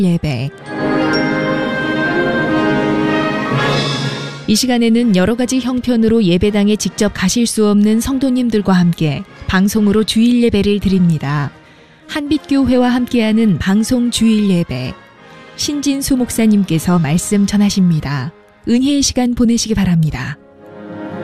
예배. 이 시간에는 여러 가지 형편으로 예배당에 직접 가실 수 없는 성도님들과 함께 방송으로 주일 예배를 드립니다. 한빛교회와 함께하는 방송 주일 예배. 신진수 목사님께서 말씀 전하십니다. 은혜의 시간 보내시기 바랍니다.